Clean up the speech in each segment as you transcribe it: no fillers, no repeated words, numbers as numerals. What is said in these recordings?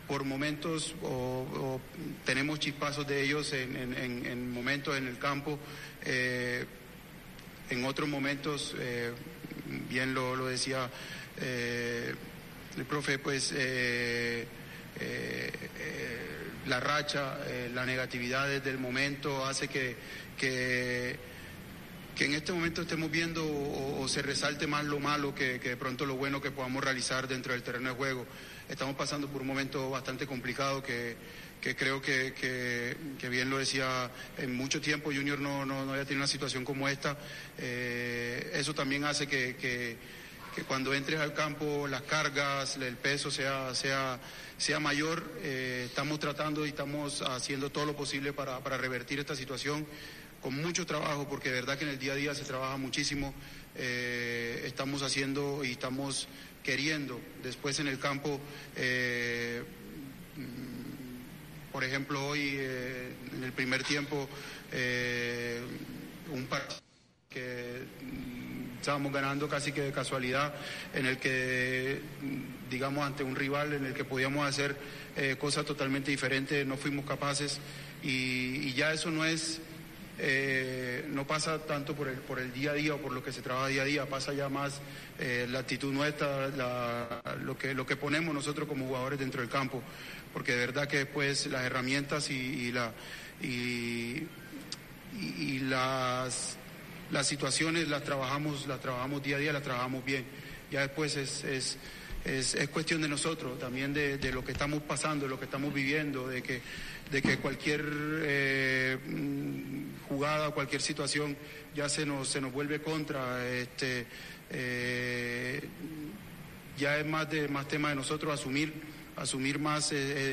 por momentos o tenemos chispazos de ellos en momentos en el campo, en otros momentos, bien lo decía el profe, pues la racha, la negatividad del momento hace que en este momento estemos viendo o se resalte más lo malo que de pronto lo bueno que podamos realizar dentro del terreno de juego. Estamos pasando por un momento bastante complicado que creo que bien lo decía, en mucho tiempo Junior no había tenido una situación como esta. Eso también hace que cuando entres al campo las cargas, el peso sea mayor. Estamos tratando y estamos haciendo todo lo posible para revertir esta situación, con mucho trabajo, porque de verdad que en el día a día se trabaja muchísimo. Estamos haciendo y estamos queriendo después en el campo, por ejemplo hoy en el primer tiempo, un partido que estábamos ganando casi que de casualidad, en el que, digamos, ante un rival en el que podíamos hacer cosas totalmente diferentes, no fuimos capaces, y ya eso no pasa tanto por el día a día o por lo que se trabaja día a día, pasa ya más la actitud nuestra, lo que ponemos nosotros como jugadores dentro del campo, porque de verdad que después las herramientas y las situaciones las trabajamos día a día, las trabajamos bien. Ya después es cuestión de nosotros, también de lo que estamos pasando, de lo que estamos viviendo, de que cualquier jugada, cualquier situación ya se nos vuelve contra. Ya es más tema de nosotros asumir más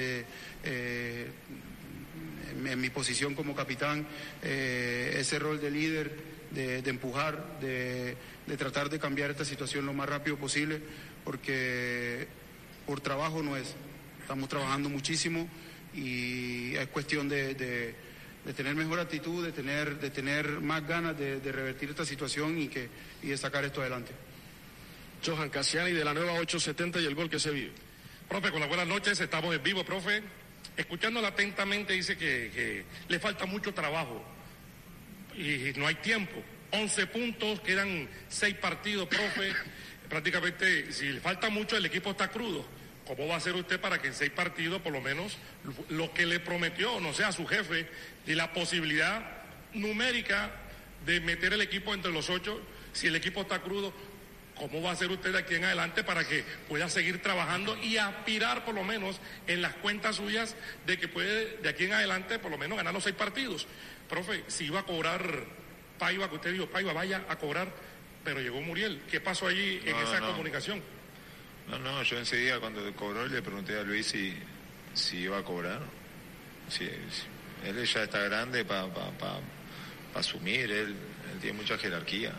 en mi posición como capitán, ese rol de líder, de empujar, de tratar de cambiar esta situación lo más rápido posible, porque por trabajo no es. Estamos trabajando muchísimo y es cuestión de tener mejor actitud, de tener más ganas de revertir esta situación y de sacar esto adelante. Johan Cassiani de la Nueva 870 y el gol que se vive. Profe, con las buenas noches, estamos en vivo, profe. Escuchándola atentamente, dice que le falta mucho trabajo y no hay tiempo. 11 puntos, quedan 6 partidos, profe. Prácticamente, si le falta mucho, el equipo está crudo. ¿Cómo va a hacer usted para que en 6 partidos, por lo menos, lo que le prometió, no sea a su jefe, de la posibilidad numérica de meter el equipo entre los 8, si el equipo está crudo? ¿Cómo va a hacer usted de aquí en adelante para que pueda seguir trabajando y aspirar por lo menos en las cuentas suyas de que puede de aquí en adelante por lo menos ganar los 6 partidos? Profe, si iba a cobrar Paiva, que usted dijo, Paiva vaya a cobrar, pero llegó Muriel. ¿Qué pasó allí en esa comunicación? No, yo enseguida cuando cobró le pregunté a Luis si iba a cobrar. Si él ya está grande para asumir, él tiene mucha jerarquía.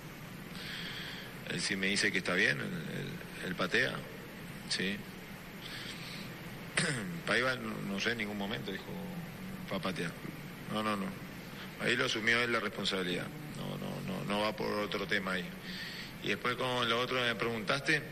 Él sí me dice que está bien, él patea, sí. Paiva no sé en ningún momento dijo para patear. No. Ahí lo asumió él la responsabilidad. No va por otro tema ahí. Y después con lo otro me preguntaste,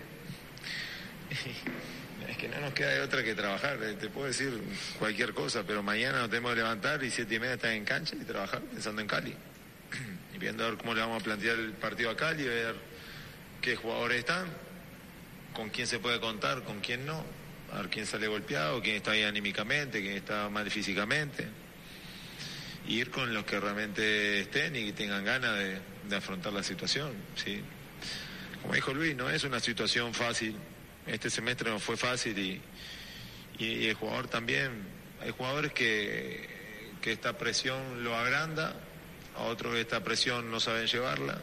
es que no nos queda de otra que trabajar. Te puedo decir cualquier cosa, pero mañana nos tenemos que levantar y 7:30 estar en cancha y trabajar pensando en Cali. Y viendo a ver cómo le vamos a plantear el partido a Cali, ver qué jugadores están, con quién se puede contar, con quién no, a ver quién sale golpeado, quién está bien anímicamente, quién está mal físicamente, y ir con los que realmente estén y tengan ganas de afrontar la situación, ¿sí? Como dijo Luis, no es una situación fácil, este semestre no fue fácil y el jugador también, hay jugadores que esta presión lo agranda, a otros que esta presión no saben llevarla.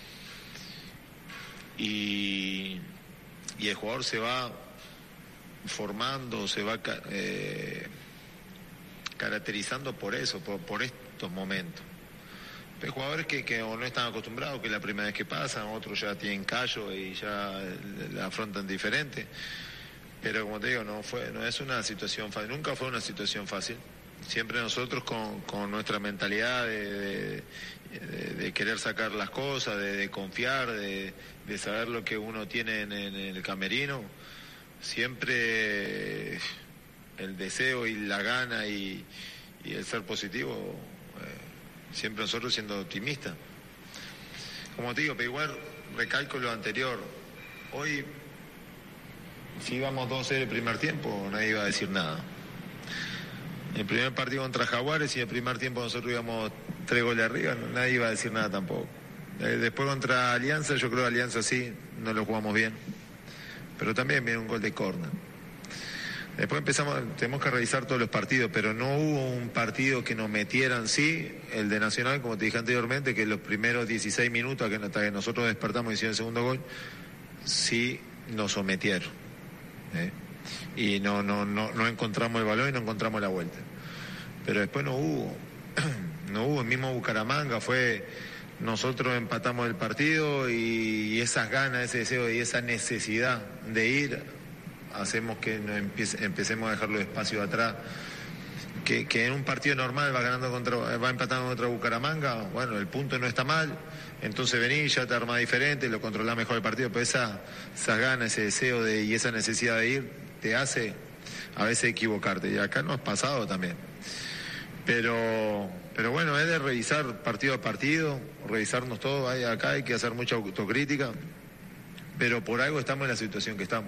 Y el jugador se va formando, se va caracterizando por eso, por estos momentos. Hay jugadores que o no están acostumbrados, que es la primera vez que pasan, otros ya tienen callo y ya la afrontan diferente. Pero como te digo, no es una situación fácil, nunca fue una situación fácil. Siempre nosotros con nuestra mentalidad de querer sacar las cosas, de confiar, de saber lo que uno tiene en el camerino, siempre el deseo y la gana y el ser positivo, siempre nosotros siendo optimistas. Como te digo, pero igual recalco lo anterior. Hoy, si íbamos 2-0 el primer tiempo, nadie iba a decir nada. El primer partido contra Jaguares y el primer tiempo nosotros íbamos 3 goles arriba, nadie iba a decir nada tampoco. Después contra Alianza, yo creo que Alianza sí, no lo jugamos bien. Pero también viene un gol de córner. Después tenemos que revisar todos los partidos, pero no hubo un partido que nos metieran, sí, el de Nacional, como te dije anteriormente, que los primeros 16 minutos, hasta que nosotros despertamos y hicieron el segundo gol, sí nos sometieron. Y no encontramos el balón y no encontramos la vuelta. Pero después no hubo, el mismo Bucaramanga nosotros empatamos el partido y esas ganas, ese deseo y esa necesidad de ir, hacemos que empecemos a dejar los espacios atrás. Que en un partido normal va empatando contra Bucaramanga, bueno, el punto no está mal, entonces venís, ya te armás diferente, lo controlás mejor el partido, pero esas ganas, ese deseo y esa necesidad de ir, te hace a veces equivocarte, y acá nos ha pasado también. Pero bueno, es de revisar partido a partido, revisarnos todo, acá hay que hacer mucha autocrítica, pero por algo estamos en la situación que estamos.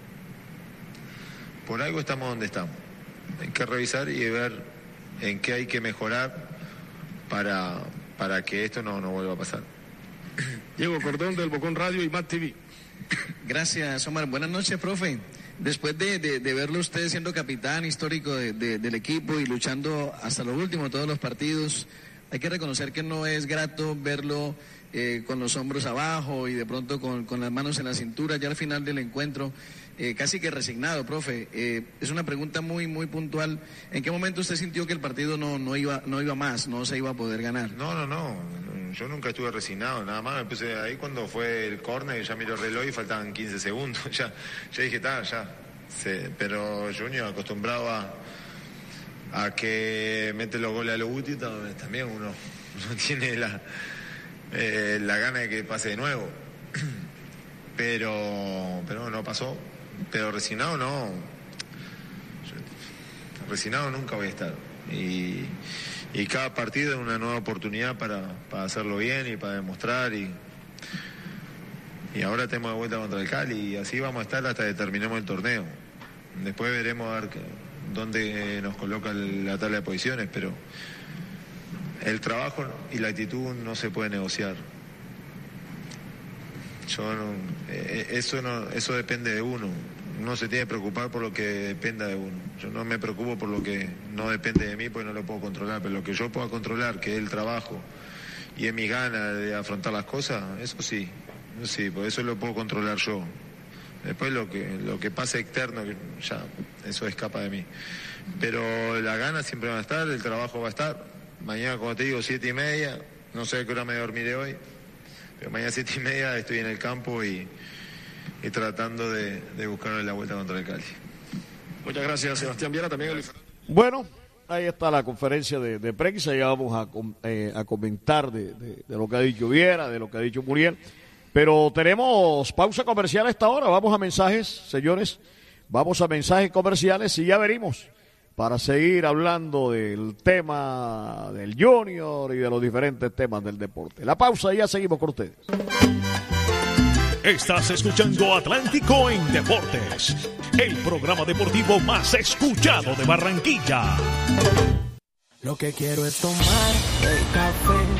Por algo estamos donde estamos. Hay que revisar y ver en qué hay que mejorar para que esto no vuelva a pasar. Diego Cordón del Bocón Radio y MAT TV. Gracias, Omar. Buenas noches, profe. Después de verlo usted siendo capitán histórico del equipo y luchando hasta lo último todos los partidos, hay que reconocer que no es grato verlo con los hombros abajo y de pronto con las manos en la cintura ya al final del encuentro, casi que resignado, profe. Es una pregunta muy muy puntual. ¿En qué momento usted sintió que el partido no iba más, no se iba a poder ganar? No. Yo nunca estuve resignado, nada más. Me puse ahí cuando fue el córner, ya miré el reloj y faltaban 15 segundos. Ya dije, ya. Pero Junior, acostumbrado a que mete los goles a lo útil, también uno tiene la gana de que pase de nuevo. Pero no pasó. Pero resignado no. Resignado nunca voy a estar. Y cada partido es una nueva oportunidad para hacerlo bien y para demostrar. Y ahora tenemos de vuelta contra el Cali y así vamos a estar hasta que terminemos el torneo. Después veremos a ver dónde nos coloca la tabla de posiciones, pero el trabajo y la actitud no se puede negociar. Eso depende de uno. Uno se tiene que preocupar por lo que dependa de uno. Yo no me preocupo por lo que no depende de mí, porque no lo puedo controlar, pero lo que yo pueda controlar, que es el trabajo y es mi gana de afrontar las cosas, eso sí, por eso lo puedo controlar yo. Después lo que pasa externo, ya eso escapa de mí. Pero la gana siempre va a estar, el trabajo va a estar. Mañana, como te digo, 7:30, no sé a qué hora me dormiré hoy, pero mañana 7:30 estoy en el campo y tratando de buscarle la vuelta contra el Cali. Muchas gracias, Sebastián Viera. También Bueno, ahí está la conferencia de prensa. Ya vamos a comentar de lo que ha dicho Viera, de lo que ha dicho Muriel. Pero tenemos pausa comercial a esta hora. Vamos a mensajes, señores. Vamos a mensajes comerciales y ya venimos para seguir hablando del tema del Junior y de los diferentes temas del deporte. La pausa y ya seguimos con ustedes. Estás escuchando Atlántico en Deportes, el programa deportivo más escuchado de Barranquilla. Lo que quiero es tomar el café